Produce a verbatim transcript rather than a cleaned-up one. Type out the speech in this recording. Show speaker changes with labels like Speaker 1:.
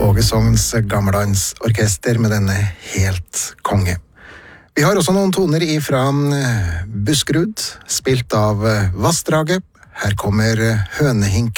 Speaker 1: Vågesogns gammelandsorkester med denne helt konge. Vi har også noen toner ifra Buskerud, spilt av Vassdraget. Her kommer Hønehinken.